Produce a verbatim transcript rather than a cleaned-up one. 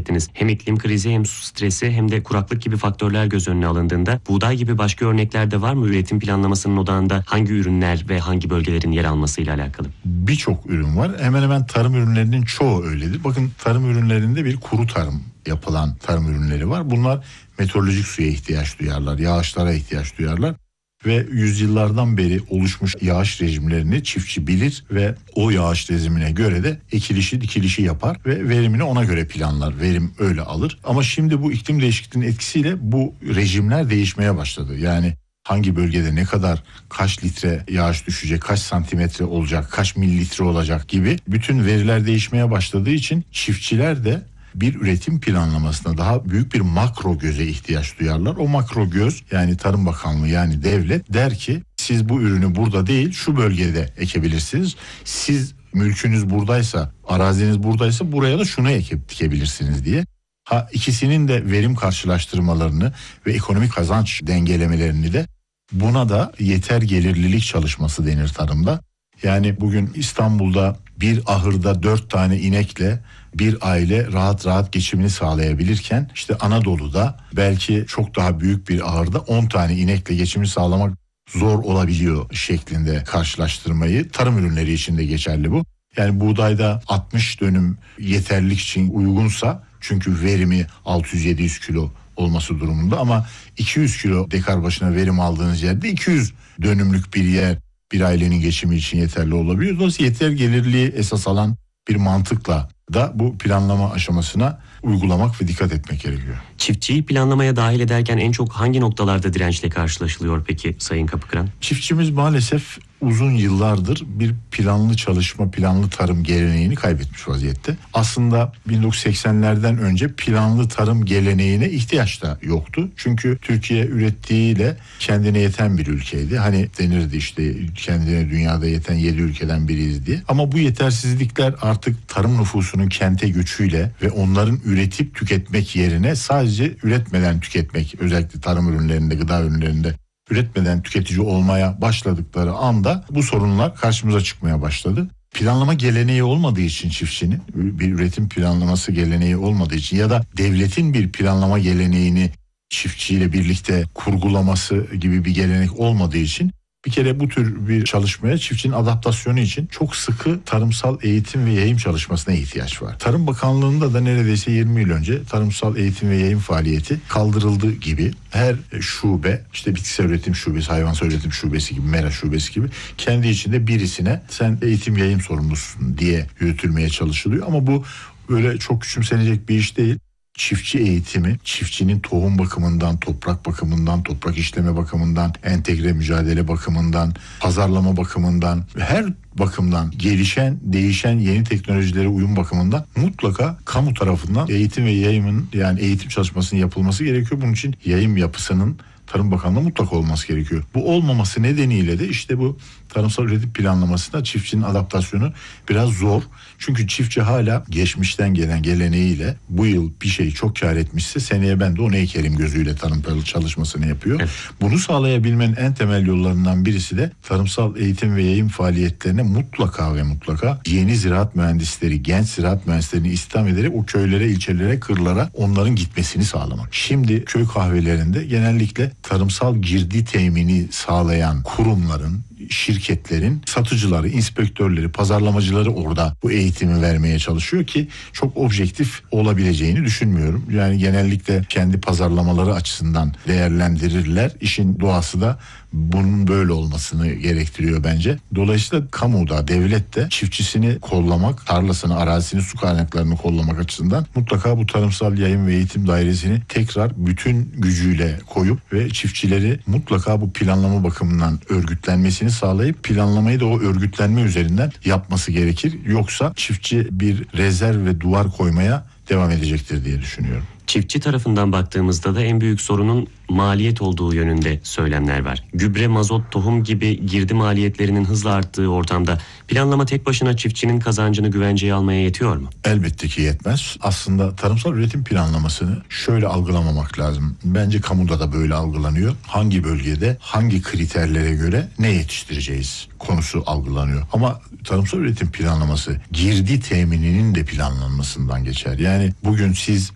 bahsettiniz. Hem iklim krizi hem su stresi hem de kuraklık gibi faktörler göz önüne alındığında buğday gibi başka örnekler de var mı? Üretim planlamasının odağında hangi ürünler ve hangi bölgelerin yer almasıyla alakalı? Birçok ürün var. Hemen hemen tarım ürünlerinin çoğu öyledir. Bakın, tarım ürünlerinde bir kuru tarım yapılan tarım ürünleri var. Bunlar meteorolojik suya ihtiyaç duyarlar, yağışlara ihtiyaç duyarlar. Ve yüzyıllardan beri oluşmuş yağış rejimlerini çiftçi bilir ve o yağış rejimine göre de ekilişi dikilişi yapar ve verimini ona göre planlar. Verim öyle alır. Ama şimdi bu iklim değişikliğinin etkisiyle bu rejimler değişmeye başladı. Yani hangi bölgede ne kadar, kaç litre yağış düşecek, kaç santimetre olacak, kaç mililitre olacak gibi bütün veriler değişmeye başladığı için çiftçiler de bir üretim planlamasına daha büyük bir makro göze ihtiyaç duyarlar. O makro göz, yani Tarım Bakanlığı, yani devlet der ki siz bu ürünü burada değil şu bölgede ekebilirsiniz. Siz mülkünüz buradaysa, araziniz buradaysa buraya da şunu ekip dikebilirsiniz diye. Ha, ikisinin de verim karşılaştırmalarını ve ekonomik kazanç dengelemelerini de, buna da yeter gelirlilik çalışması denir tarımda. Yani bugün İstanbul'da bir ahırda dört tane inekle bir aile rahat rahat geçimini sağlayabilirken, işte Anadolu'da belki çok daha büyük bir ahırda on tane inekle geçimini sağlamak zor olabiliyor şeklinde karşılaştırmayı, tarım ürünleri için de geçerli bu. Yani buğdayda altmış dönüm yeterlilik için uygunsa, çünkü verimi altı yüz yedi yüz kilo olması durumunda, ama iki yüz kilo dekar başına verim aldığınız yerde iki yüz dönümlük bir yer bir ailenin geçimi için yeterli olabiliyor. Dolayısıyla yeter gelirliği esas alan bir mantıkla da bu planlama aşamasına uygulamak ve dikkat etmek gerekiyor. Çiftçiyi planlamaya dahil ederken en çok hangi noktalarda dirençle karşılaşılıyor peki Sayın Kapıkıran? Çiftçimiz maalesef uzun yıllardır bir planlı çalışma, planlı tarım geleneğini kaybetmiş vaziyette. Aslında bin dokuz yüz seksenlerden önce planlı tarım geleneğine ihtiyaç da yoktu. Çünkü Türkiye ürettiğiyle kendine yeten bir ülkeydi. Hani denirdi işte kendine dünyada yeten yedi ülkeden biriyiz diye. Ama bu yetersizlikler artık tarım nüfusunun kente göçüyle ve onların üretip tüketmek yerine sadece üretmeden tüketmek, özellikle tarım ürünlerinde, gıda ürünlerinde üretmeden tüketici olmaya başladıkları anda bu sorunlar karşımıza çıkmaya başladı. Planlama geleneği olmadığı için çiftçinin, bir üretim planlaması geleneği olmadığı için ya da devletin bir planlama geleneğini çiftçiyle birlikte kurgulaması gibi bir gelenek olmadığı için, bir kere bu tür bir çalışmaya çiftçinin adaptasyonu için çok sıkı tarımsal eğitim ve yayım çalışmasına ihtiyaç var. Tarım Bakanlığı'nda da neredeyse yirmi yıl önce tarımsal eğitim ve yayım faaliyeti kaldırıldı gibi, her şube, işte bitkisel üretim şubesi, hayvansal üretim şubesi gibi, mera şubesi gibi kendi içinde birisine sen eğitim yayım sorumlusun diye yürütülmeye çalışılıyor. Ama bu böyle çok küçümsenecek bir iş değil. Çiftçi eğitimi, çiftçinin tohum bakımından, toprak bakımından, toprak işleme bakımından, entegre mücadele bakımından, pazarlama bakımından, her bakımdan gelişen, değişen yeni teknolojilere uyum bakımından mutlaka kamu tarafından eğitim ve yayımın, yani eğitim çalışmasının yapılması gerekiyor. Bunun için yayım yapısının Tarım Bakanlığı mutlaka olması gerekiyor. Bu olmaması nedeniyle de işte bu tarımsal üretim planlamasında çiftçinin adaptasyonu biraz zor. Çünkü çiftçi hala geçmişten gelen geleneğiyle bu yıl bir şey çok kar etmişse seneye ben de onu ekerim gözüyle tarım çalışmasını yapıyor. Evet. Bunu sağlayabilmenin en temel yollarından birisi de tarımsal eğitim ve yayım faaliyetlerine mutlaka ve mutlaka yeni ziraat mühendisleri, genç ziraat mühendislerini istihdam ederek o köylere, ilçelere, kırlara onların gitmesini sağlamak. Şimdi köy kahvelerinde genellikle tarımsal girdi temini sağlayan kurumların, şirketlerin satıcıları, inspektörleri, pazarlamacıları orada bu eğitimi vermeye çalışıyor ki çok objektif olabileceğini düşünmüyorum. Yani genellikle kendi pazarlamaları açısından değerlendirirler. İşin doğası da bunun böyle olmasını gerektiriyor bence. Dolayısıyla kamuda, devlet de çiftçisini kollamak, tarlasını, arazisini, su kaynaklarını kollamak açısından mutlaka bu tarımsal yayım ve eğitim dairesini tekrar bütün gücüyle koyup ve çiftçileri mutlaka bu planlama bakımından örgütlenmesini sağlayıp planlamayı da o örgütlenme üzerinden yapması gerekir. Yoksa çiftçi bir rezerv ve duvar koymaya devam edecektir diye düşünüyorum. Çiftçi tarafından baktığımızda da en büyük sorunun maliyet olduğu yönünde söylemler var. Gübre, mazot, tohum gibi girdi maliyetlerinin hızla arttığı ortamda planlama tek başına çiftçinin kazancını güvenceye almaya yetiyor mu? Elbette ki yetmez. Aslında tarımsal üretim planlamasını şöyle algılamamak lazım. Bence kamuda da böyle algılanıyor. Hangi bölgede, hangi kriterlere göre ne yetiştireceğiz konusu algılanıyor. Ama tarımsal üretim planlaması girdi temininin de planlanmasından geçer. Yani bugün siz